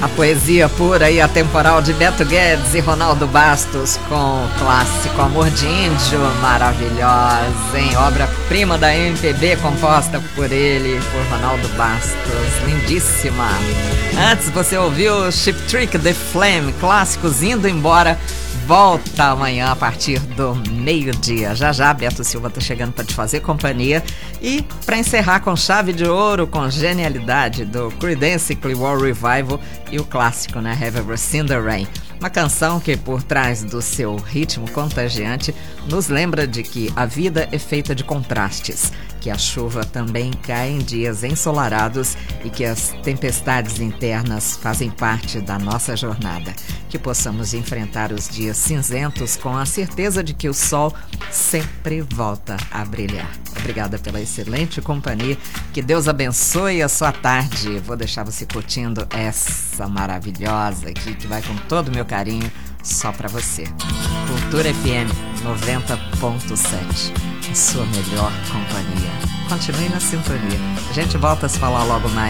A poesia pura e atemporal de Beto Guedes e Ronaldo Bastos com o clássico Amor de Índio, maravilhosa, hein? Obra-prima da MPB composta por ele, por Ronaldo Bastos, lindíssima. Antes você ouviu Cheap Trick, The Flame, clássicos Indo Embora. Volta amanhã a partir do meio-dia. Já já Beto Silva tá chegando para te fazer companhia. E para encerrar com chave de ouro, com genialidade do Creedence Clearwater Revival e o clássico, né, Have You Ever Seen the Rain? Uma canção que, por trás do seu ritmo contagiante, nos lembra de que a vida é feita de contrastes, que a chuva também cai em dias ensolarados e que as tempestades internas fazem parte da nossa jornada. Que possamos enfrentar os dias cinzentos com a certeza de que o sol sempre volta a brilhar. Obrigada pela excelente companhia. Que Deus abençoe a sua tarde. Vou deixar você curtindo essa maravilhosa aqui, que vai com todo o meu carinho só pra você. Cultura FM 90.7, a sua melhor companhia. Continue na sintonia. A gente volta a se falar logo mais.